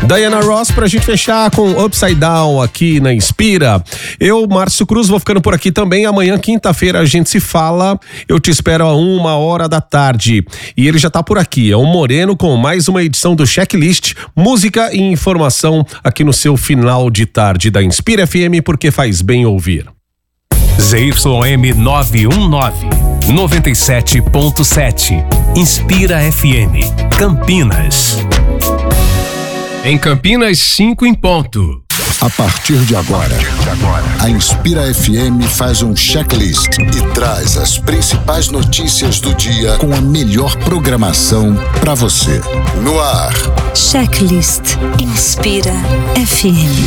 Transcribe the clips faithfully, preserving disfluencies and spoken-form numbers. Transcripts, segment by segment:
Diana Ross pra gente fechar com Upside Down aqui na Inspira. Eu, Márcio Cruz, vou ficando por aqui também. Amanhã, quinta-feira, a gente se fala. Eu te espero a uma hora da tarde. E ele já tá por aqui. É o Moreno com mais uma edição do Checklist, música e informação aqui no seu final de tarde da Inspira F M, porque faz bem ouvir. Z Y M nove um nove, noventa e sete ponto sete. Inspira F M, Campinas. Em Campinas, cinco em ponto. A partir de agora, a Inspira F M faz um checklist e traz as principais notícias do dia com a melhor programação para você. No ar. Checklist Inspira F M.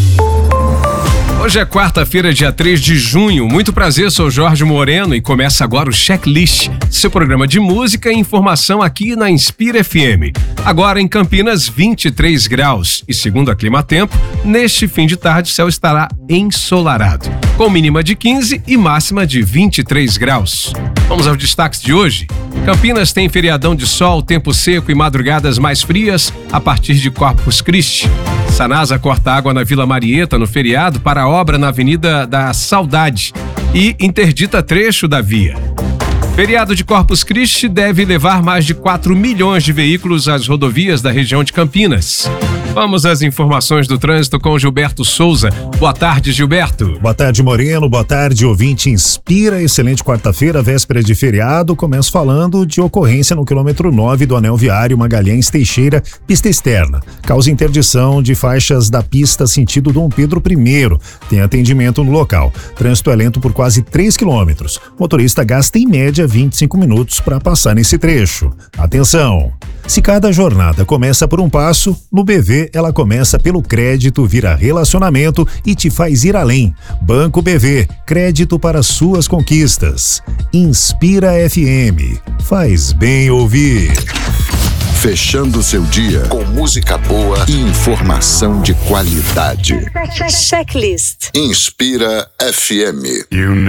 Hoje é quarta-feira, dia três de junho. Muito prazer, sou Jorge Moreno e começa agora o Checklist, seu programa de música e informação aqui na Inspira F M. Agora em Campinas, vinte e três graus e segundo a Climatempo, neste fim de tarde o céu estará ensolarado, com mínima de quinze e máxima de vinte e três graus. Vamos aos destaques de hoje. Campinas tem feriadão de sol, tempo seco e madrugadas mais frias a partir de Corpus Christi. Sanasa corta água na Vila Marieta no feriado para a obra na Avenida da Saudade e interdita trecho da via. Feriado de Corpus Christi deve levar mais de quatro milhões de veículos às rodovias da região de Campinas. Vamos às informações do trânsito com Gilberto Souza. Boa tarde, Gilberto. Boa tarde, Moreno. Boa tarde, ouvinte Inspira. Excelente quarta-feira, véspera de feriado. Começo falando de ocorrência no quilômetro nove do anel viário Magalhães Teixeira, pista externa. Causa interdição de faixas da pista sentido Dom Pedro I. Tem atendimento no local. Trânsito é lento por quase três quilômetros. Motorista gasta em média vinte e cinco minutos para passar nesse trecho. Atenção! Se cada jornada começa por um passo, no B V ela começa pelo crédito, vira relacionamento e te faz ir além. Banco B V, crédito para suas conquistas. Inspira F M, faz bem ouvir. Fechando seu dia com música boa e informação de qualidade. Checklist Inspira F M.